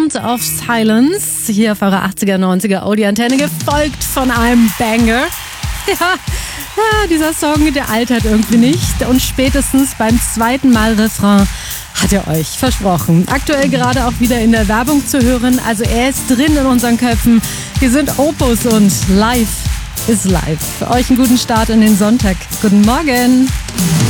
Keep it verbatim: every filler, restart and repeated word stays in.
Sound of Silence, hier auf eurer achtziger, neunziger Audi-Antenne, gefolgt von einem Banger. Ja, ja, dieser Song, der altert irgendwie nicht. Und spätestens beim zweiten Mal Refrain hat er euch versprochen. Aktuell gerade auch wieder in der Werbung zu hören. Also er ist drin in unseren Köpfen. Wir sind Opus und live ist live. Für euch einen guten Start in den Sonntag. Guten Morgen.